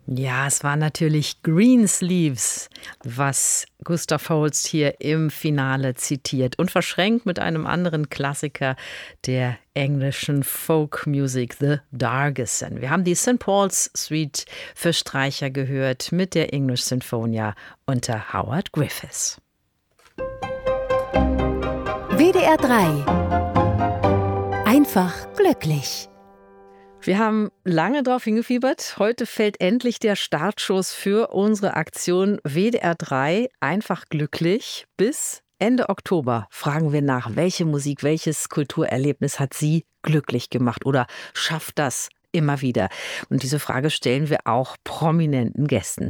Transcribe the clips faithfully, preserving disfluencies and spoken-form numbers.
Ja, es war natürlich Greensleeves, was Gustav Holst hier im Finale zitiert und verschränkt mit einem anderen Klassiker der englischen Folk-Music, The Dargeson. Wir haben die Saint Paul's Suite für Streicher gehört mit der English Sinfonia unter Howard Griffiths. W D R drei. Einfach glücklich. Wir haben lange darauf hingefiebert. Heute fällt endlich der Startschuss für unsere Aktion W D R drei einfach glücklich. Bis Ende Oktober fragen wir nach, welche Musik, welches Kulturerlebnis hat Sie glücklich gemacht oder schafft das immer wieder? Und diese Frage stellen wir auch prominenten Gästen.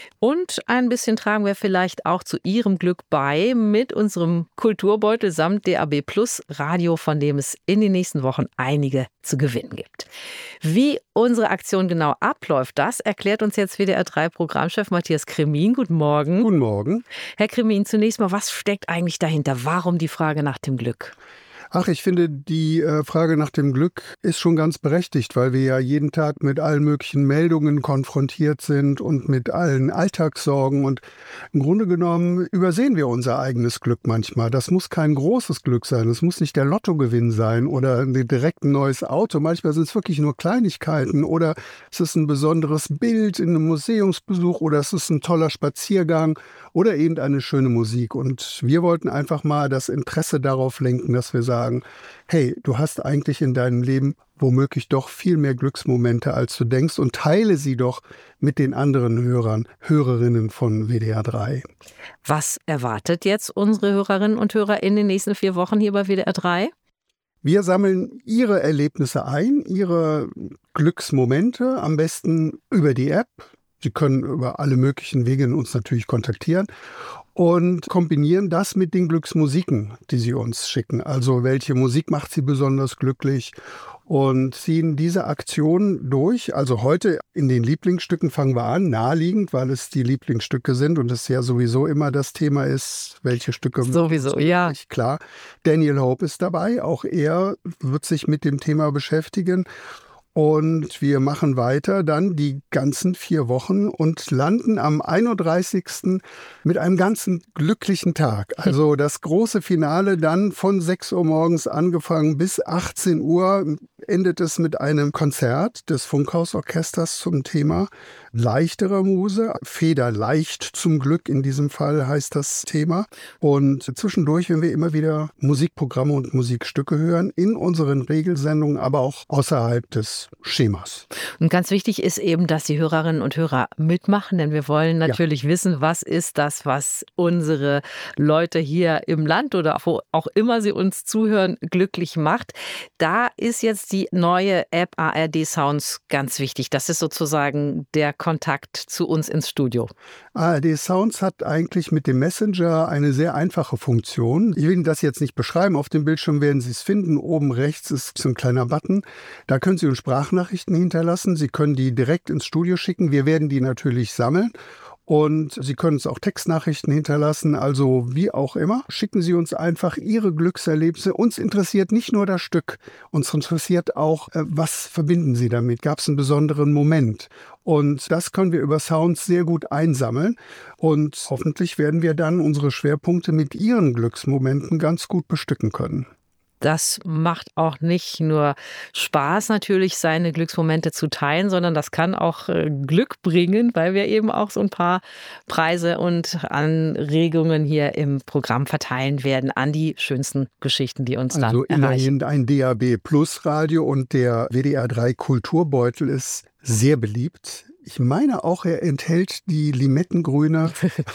Und ein bisschen tragen wir vielleicht auch zu Ihrem Glück bei mit unserem Kulturbeutel samt D A B Plus Radio, von dem es in den nächsten Wochen einige zu gewinnen gibt. Wie unsere Aktion genau abläuft, das erklärt uns jetzt W D R drei Programmchef Matthias Kremin. Guten Morgen. Guten Morgen. Herr Kremin, zunächst mal, was steckt eigentlich dahinter? Warum die Frage nach dem Glück? Ach, ich finde, die äh, Frage nach dem Glück ist schon ganz berechtigt, weil wir ja jeden Tag mit allen möglichen Meldungen konfrontiert sind und mit allen Alltagssorgen. Und im Grunde genommen übersehen wir unser eigenes Glück manchmal. Das muss kein großes Glück sein. Es muss nicht der Lottogewinn sein oder direkt ein neues Auto. Manchmal sind es wirklich nur Kleinigkeiten oder es ist ein besonderes Bild in einem Museumsbesuch oder es ist ein toller Spaziergang oder eben eine schöne Musik. Und wir wollten einfach mal das Interesse darauf lenken, dass wir sagen, sagen, hey, du hast eigentlich in deinem Leben womöglich doch viel mehr Glücksmomente, als du denkst, und teile sie doch mit den anderen Hörern, Hörerinnen von W D R drei. Was erwartet jetzt unsere Hörerinnen und Hörer in den nächsten vier Wochen hier bei W D R drei? Wir sammeln Ihre Erlebnisse ein, Ihre Glücksmomente, am besten über die App. Sie können über alle möglichen Wege uns natürlich kontaktieren und kombinieren das mit den Glücksmusiken, die Sie uns schicken. Also welche Musik macht Sie besonders glücklich, und ziehen diese Aktion durch. Also heute in den Lieblingsstücken fangen wir an, naheliegend, weil es die Lieblingsstücke sind und es ja sowieso immer das Thema ist, welche Stücke. Sowieso, ja. Klar. Daniel Hope ist dabei, auch er wird sich mit dem Thema beschäftigen. Und wir machen weiter dann die ganzen vier Wochen und landen am einunddreißigsten mit einem ganzen glücklichen Tag. Also das große Finale dann von sechs Uhr morgens angefangen bis achtzehn Uhr endet es mit einem Konzert des Funkhausorchesters zum Thema leichtere Muse. Federleicht zum Glück in diesem Fall heißt das Thema. Und zwischendurch, wenn wir immer wieder Musikprogramme und Musikstücke hören, in unseren Regelsendungen, aber auch außerhalb des Schemas. Und ganz wichtig ist eben, dass die Hörerinnen und Hörer mitmachen, denn wir wollen natürlich ja. wissen, was ist das, was unsere Leute hier im Land oder wo auch immer sie uns zuhören, glücklich macht. Da ist jetzt die neue App A R D Sounds ganz wichtig. Das ist sozusagen der Kontakt zu uns ins Studio. A R D Sounds hat eigentlich mit dem Messenger eine sehr einfache Funktion. Ich will Ihnen das jetzt nicht beschreiben. Auf dem Bildschirm werden Sie es finden. Oben rechts ist so ein kleiner Button. Da können Sie uns Sprachnachrichten hinterlassen. Sie können die direkt ins Studio schicken. Wir werden die natürlich sammeln. Und Sie können uns auch Textnachrichten hinterlassen, also wie auch immer. Schicken Sie uns einfach Ihre Glückserlebnisse. Uns interessiert nicht nur das Stück, uns interessiert auch, was verbinden Sie damit? Gab es einen besonderen Moment? Und das können wir über Sounds sehr gut einsammeln. Und hoffentlich werden wir dann unsere Schwerpunkte mit Ihren Glücksmomenten ganz gut bestücken können. Das macht auch nicht nur Spaß, natürlich seine Glücksmomente zu teilen, sondern das kann auch Glück bringen, weil wir eben auch so ein paar Preise und Anregungen hier im Programm verteilen werden an die schönsten Geschichten, die uns also dann erreichen. Also immerhin ein D A B Plus Radio und der W D R drei Kulturbeutel ist sehr beliebt. Ich meine auch, er enthält die limettengrüne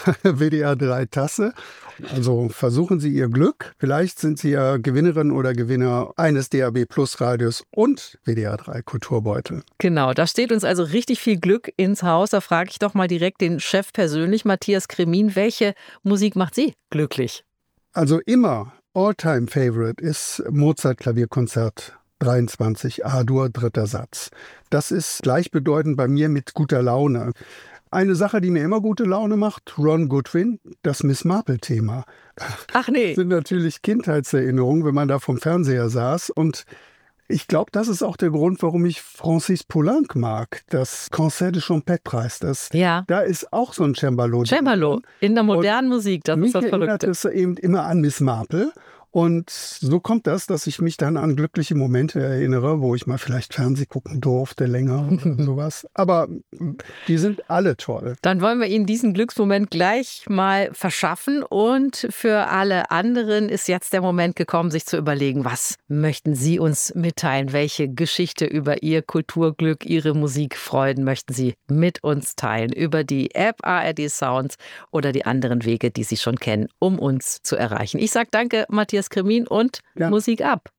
W D R drei Tasse. Also versuchen Sie Ihr Glück. Vielleicht sind Sie ja Gewinnerin oder Gewinner eines D A B Plus Radios und W D R drei Kulturbeutel. Genau, da steht uns also richtig viel Glück ins Haus. Da frage ich doch mal direkt den Chef persönlich, Matthias Kremin. Welche Musik macht Sie glücklich? Also immer All-Time-Favorite ist Mozart-Klavierkonzert dreiundzwanzig A-Dur, dritter Satz. Das ist gleichbedeutend bei mir mit guter Laune. Eine Sache, die mir immer gute Laune macht, Ron Goodwin, das Miss Marple-Thema. Ach nee. Das sind natürlich Kindheitserinnerungen, wenn man da vom Fernseher saß. Und Ich glaube, das ist auch der Grund, warum ich Francis Poulenc mag. Das Concert de Champêtre heißt das. Ja. Da ist auch so ein Cembalo. Cembalo in der modernen Und Musik, das ist das Verrückte. Mich erinnert es eben immer an Miss Marple. Und so kommt das, dass ich mich dann an glückliche Momente erinnere, wo ich mal vielleicht Fernsehen gucken durfte, länger oder sowas. Aber die sind alle toll. Dann wollen wir Ihnen diesen Glücksmoment gleich mal verschaffen. Und für alle anderen ist jetzt der Moment gekommen, sich zu überlegen, was möchten Sie uns mitteilen? Welche Geschichte über Ihr Kulturglück, Ihre Musikfreuden möchten Sie mit uns teilen? Über die App A R D Sounds oder die anderen Wege, die Sie schon kennen, um uns zu erreichen. Ich sage danke, Matthias Kremin, und ja. Musik ab.